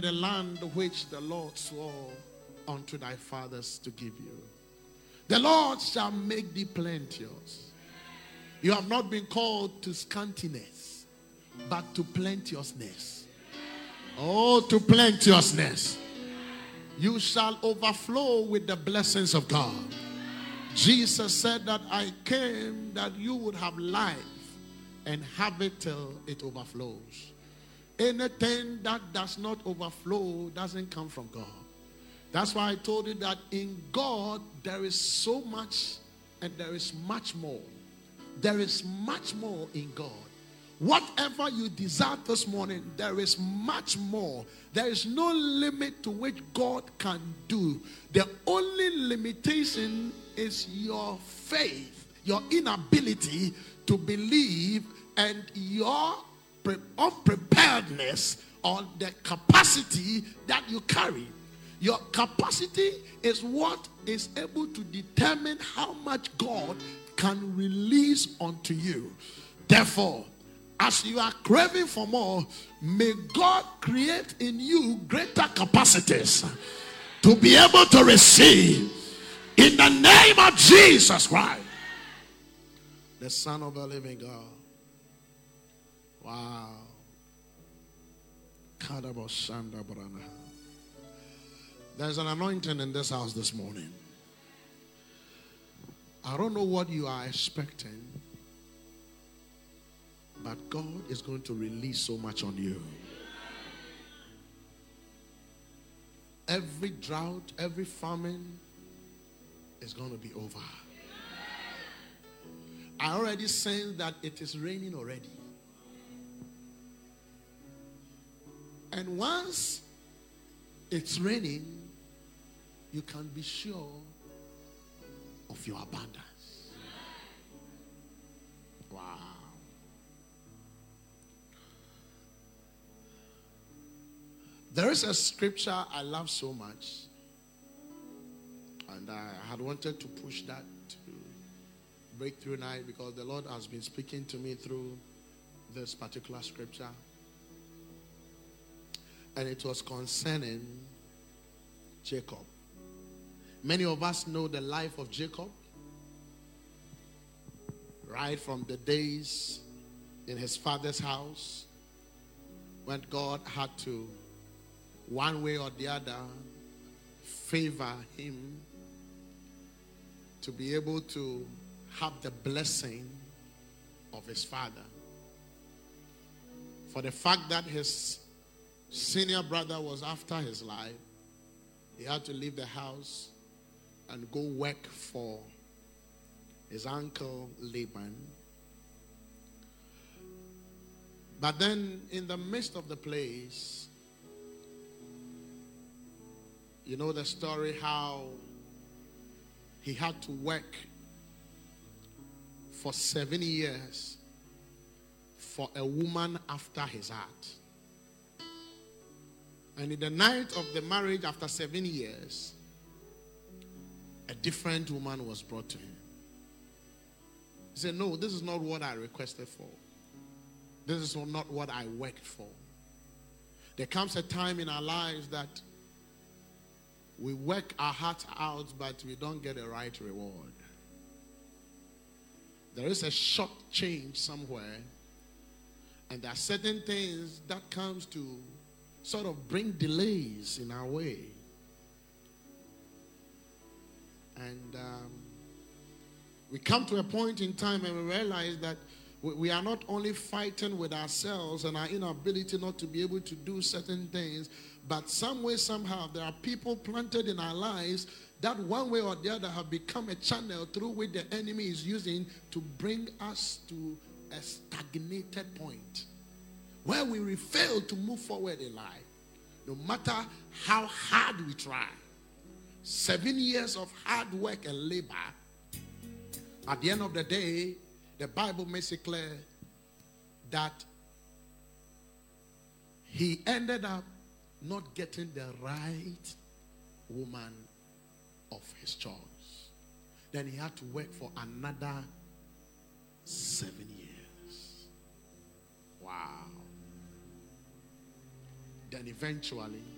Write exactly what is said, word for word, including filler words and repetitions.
the land which the Lord swore unto thy fathers to give you. The Lord shall make thee plenteous. You have not been called to scantiness, but to plenteousness. Oh, to plenteousness. You shall overflow with the blessings of God. Jesus said that I came that you would have life and have it till it overflows. Anything that does not overflow doesn't come from God. That's why I told you that in God there is so much and there is much more. There is much more in God. Whatever you desire this morning, there is much more. There is no limit to which God can do. The only limitation is your faith, your inability to believe, and your unpreparedness or the capacity that you carry. Your capacity is what is able to determine how much God can release unto you. Therefore, as you are craving for more, may God create in you greater capacities to be able to receive in the name of Jesus Christ, the Son of the living God. Wow. There's an anointing in this house this morning. I don't know what you are expecting, but God is going to release so much on you. Every drought, every famine is going to be over. I already sense that it is raining already. And once it's raining, you can be sure of your abundance. Wow. There is a scripture I love so much, and I had wanted to push that to Breakthrough Night because the Lord has been speaking to me through this particular scripture. And it was concerning Jacob. Many of us know the life of Jacob, right from the days in his father's house when God had to, one way or the other, favor him to be able to have the blessing of his father. For the fact that his senior brother was after his life, he had to leave the house and go work for his uncle Laban. But then in the midst of the place, you know the story how he had to work for seven years for a woman after his heart. And in the night of the marriage, after seven years, a different woman was brought to him. He said, no, this is not what I requested for. This is not what I worked for. There comes a time in our lives that we work our hearts out, but we don't get a right reward. There is a short change somewhere, and there are certain things that comes to sort of bring delays in our way. And um, we come to a point in time and we realize that we, we are not only fighting with ourselves and our inability not to be able to do certain things, but some way, somehow, there are people planted in our lives that one way or the other have become a channel through which the enemy is using to bring us to a stagnated point where we fail to move forward in life. No matter how hard we try, seven years of hard work and labor, at the end of the day, the Bible makes it clear that he ended up not getting the right woman of his choice. Then he had to work for another seven years. Wow. Then eventually,